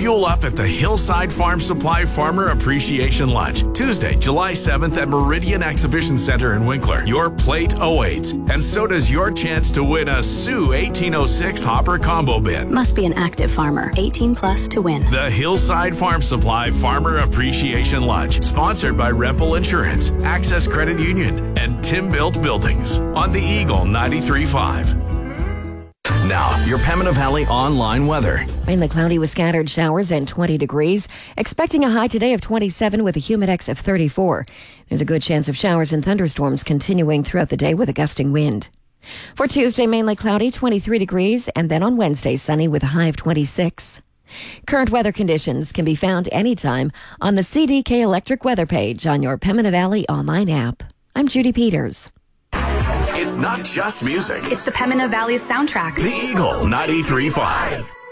Fuel up at the Hillside Farm Supply Farmer Appreciation Lunch, Tuesday, July 7th at Meridian Exhibition Center in Winkler. Your plate awaits, and so does your chance to win a Sioux 1806 Hopper Combo Bin. Must be an active farmer, 18 plus to win. The Hillside Farm Supply Farmer Appreciation Lunch, sponsored by Rempel Insurance, Access Credit Union, and Tim Built Buildings on the Eagle 93.5. Now, your Pembina Valley online weather. Mainly cloudy with scattered showers and 20 degrees. Expecting a high today of 27 with a humidex of 34. There's a good chance of showers and thunderstorms continuing throughout the day with a gusting wind. For Tuesday, mainly cloudy, 23 degrees, and then on Wednesday, sunny with a high of 26. Current weather conditions can be found anytime on the CDK Electric weather page on your Pembina Valley online app. I'm Judy Peters. It's not just music. It's the Pembina Valley soundtrack. The Eagle 93.5.